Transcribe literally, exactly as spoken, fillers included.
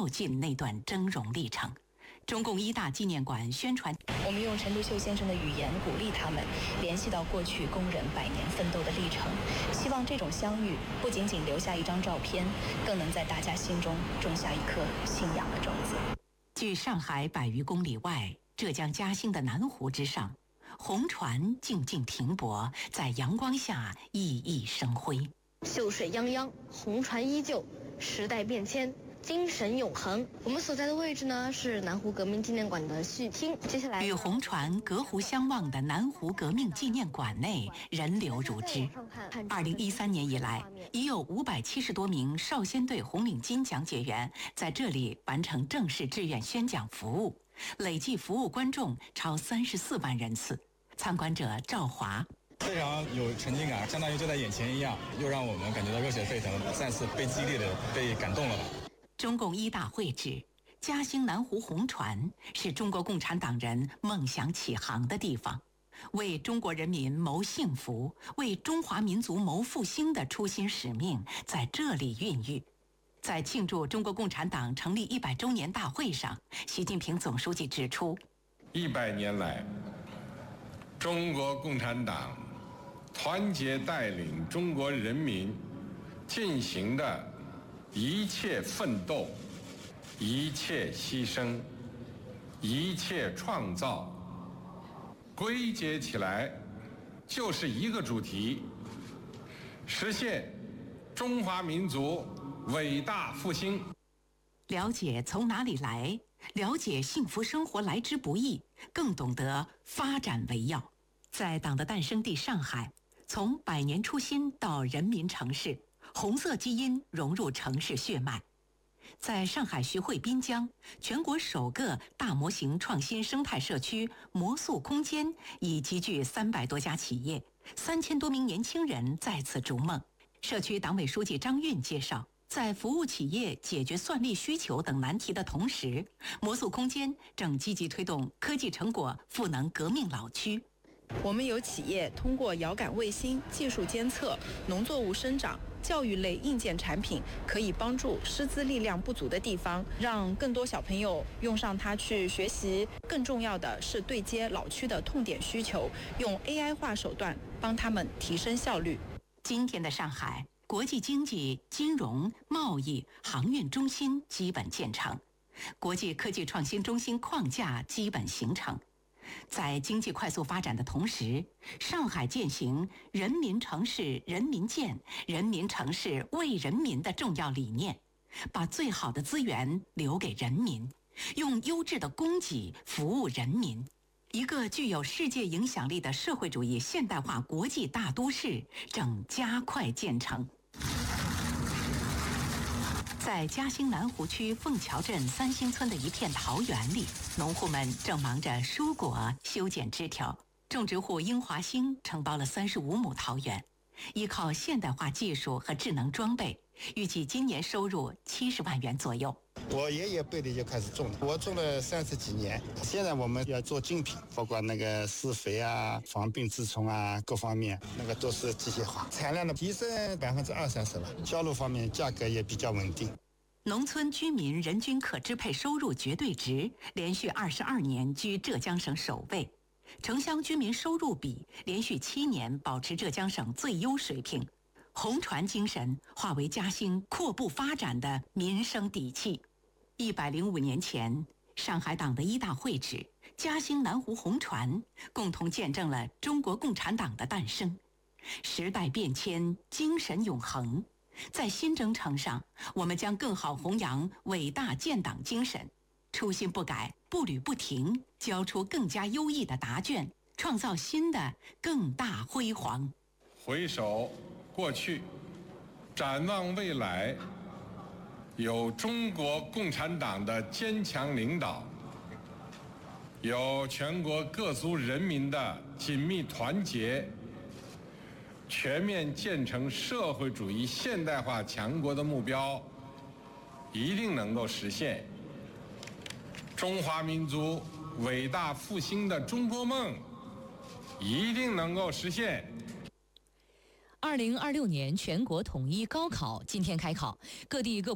照进那段峥嵘历程。中共一大纪念馆宣传， 我们用陈独秀先生的语言鼓励他们，联系到过去工人百年奋斗的历程，希望这种相遇不仅仅留下一张照片，更能在大家心中种下一颗信仰的种子。 距上海百余公里外，浙江嘉兴的南湖之上，红船静静停泊，在阳光下熠熠生辉。 秀水泱泱，红船依旧，时代变迁，精神永恒。我们所在的位置呢，是南湖革命纪念馆的序厅。接下来， 与红船隔湖相望的南湖革命纪念馆内人流如织。二零一三年以来，已有五百七十多名少先队红领巾讲解员在这里完成正式志愿宣讲服务，累计服务观众超三十四万人次。参观者赵华。 非常有沉浸感，相当于就在眼前一样，又让我们感觉到热血沸腾，再次被激励的、被感动了。 中共一大会址嘉兴南湖红船是中国共产党人梦想起航的地方，为中国人民谋幸福、为中华民族谋复兴的初心使命在这里孕育。在庆祝中国共产党成立一百周年大会上，习近平总书记指出， 一百年来，中国共产党团结带领中国人民进行的一切奋斗、一切牺牲、一切创造，归结起来就是一个主题：实现中华民族伟大复兴。 了解从哪里来，了解幸福生活来之不易，更懂得发展为要。在党的诞生地上海，从百年初心到人民城市，红色基因融入城市血脉。在上海徐汇滨江，全国首个大模型创新生态社区魔塑空间已集聚三百多家企业，三千多名年轻人在此逐梦。社区党委书记张运介绍，在服务企业解决算力需求等难题的同时，魔塑空间正积极推动科技成果赋能革命老区。 我们有企业通过遥感卫星技术监测农作物生长、教育类硬件产品，可以帮助师资力量不足的地方，让更多小朋友用上它去学习。更重要的是对接老区的痛点需求，用 A I 化手段帮他们提升效率。 今天的上海，国际经济、金融、贸易、航运中心基本建成，国际科技创新中心框架基本形成。在经济快速发展的同时，上海践行人民城市人民建、人民城市为人民的重要理念，把最好的资源留给人民，用优质的供给服务人民。一个具有世界影响力的社会主义现代化国际大都市正加快建成。在嘉兴南湖区凤桥镇三星村的一片桃园里，农户们正忙着蔬果、修剪枝条。种植户英华兴承包了三十五亩桃园，依靠现代化技术和智能装备，预计今年收入七十万元左右。 我爷爷辈的就开始种，我种了三十几年。现在我们要做精品，包括那个施肥啊、防病治虫啊，各方面那个都是机械化，产量的提升百分之二三十了。销路方面价格也比较稳定。 农村居民人均可支配收入绝对值连续二十二年居浙江省首位，城乡居民收入比连续七年保持浙江省最优水平。红船精神化为嘉兴阔步发展的民生底气。一百零五年前，上海党的一大会址嘉兴南湖红船共同见证了中国共产党的诞生。时代变迁，精神永恒。在新征程上，我们将更好弘扬伟大建党精神，初心不改，步履不停，交出更加优异的答卷，创造新的更大辉煌。 回首过去，展望未来，有中国共产党的坚强领导，有全国各族人民的紧密团结，全面建成社会主义现代化强国的目标一定能够实现。中华民族伟大复兴的中国梦一定能够实现。 二零二六年全国统一高考今天开考，各地各